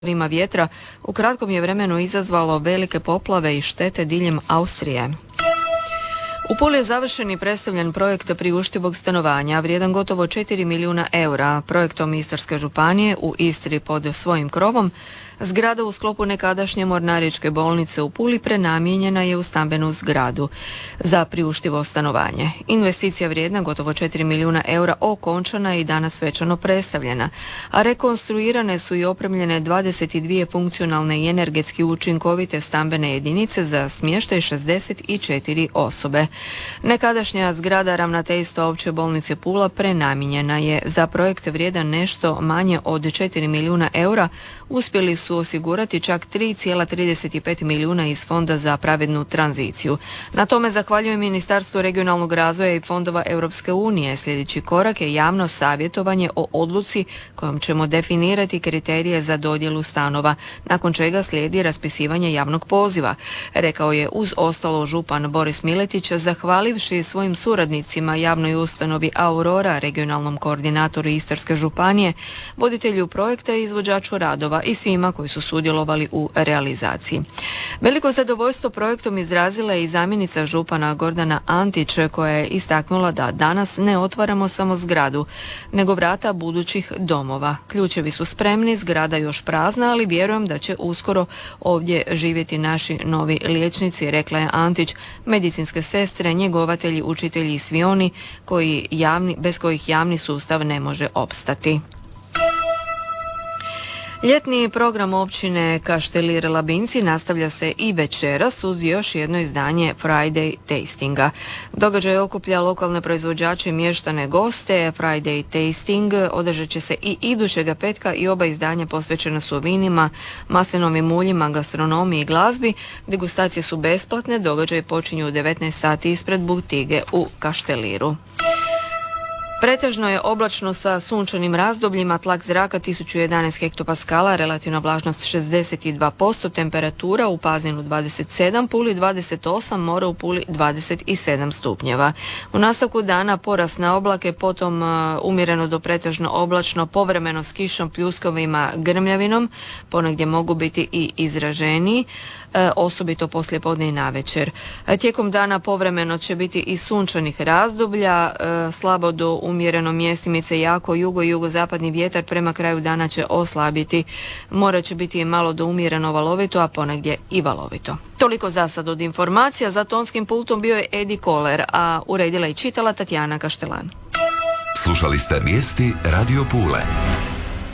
Rima vjetra u kratkom je vremenu izazvalo velike poplave i štete diljem Austrije. U Puli je završen i predstavljen projekt priuštivog stanovanja, vrijedan gotovo 4 milijuna eura. Projektom Istarske županije u Istri pod svojim krovom, zgrada u sklopu nekadašnje Mornaričke bolnice u Puli prenamijenjena je u stambenu zgradu za priuštivo stanovanje. Investicija vrijedna gotovo 4 milijuna eura okončana je i danas svečano predstavljena, a rekonstruirane su i opremljene 22 funkcionalne i energetski učinkovite stambene jedinice za smještaj 64 osobe. Nekadašnja zgrada ravnateljstva Opće bolnice Pula prenamijenjena je. Za projekt vrijedan nešto manje od 4 milijuna eura uspjeli su osigurati čak 3,35 milijuna iz Fonda za pravednu tranziciju. Na tome zahvaljuje Ministarstvo regionalnog razvoja i fondova Europske unije. Sljedeći korak je javno savjetovanje o odluci kojom ćemo definirati kriterije za dodjelu stanova, nakon čega slijedi raspisivanje javnog poziva, rekao je uz ostalo župan Boris Miletić, zahvalivši svojim suradnicima, javnoj ustanovi Aurora, regionalnom koordinatoru Istarske županije, voditelju projekta i izvođaču radova i svima koji su sudjelovali u realizaciji. Veliko zadovoljstvo projektom izrazila je i zamjenica župana Gordana Antić, koja je istaknula da danas ne otvaramo samo zgradu, nego vrata budućih domova. Ključevi su spremni, zgrada još prazna, ali vjerujem da će uskoro ovdje živjeti naši novi liječnici, rekla je Antić, medicinske sestre, njegovatelji, učitelji i svi oni bez kojih javni sustav ne može opstati. Ljetni program općine Kaštelir Labinci nastavlja se i večeras uz još jedno izdanje Friday Tastinga. Događaj okuplja lokalne proizvođače i mještane goste. Friday Tasting održat će se i idućega petka i oba izdanja posvećena su vinima, maslinovim uljima, gastronomiji i glazbi. Degustacije su besplatne, događaj počinju u 19 sati ispred Butige u Kašteliru. Pretežno je oblačno sa sunčanim razdobljima, tlak zraka 1011 hektopaskala, relativna vlažnost 62%, temperatura u Pazinu 27, Puli 28, more u Puli 27 stupnjeva. U nastavku dana porast na oblake, potom umjereno do pretežno oblačno, povremeno s kišom, pljuskovima, grmljavinom, ponegdje mogu biti i izraženiji, osobito poslijepodne i navečer. Tijekom dana povremeno će biti i sunčanih razdoblja, slabo do umjereno mjestimice, jako jugo i jugozapadni vjetar prema kraju dana će oslabiti. More će biti malo do umjereno valovito, a ponegdje i valovito. Toliko za sad od informacija. Za tonskim pultom bio je Edi Koler, a uredila i čitala Tatjana Kaštelan. Slušali ste vijesti Radio Pule.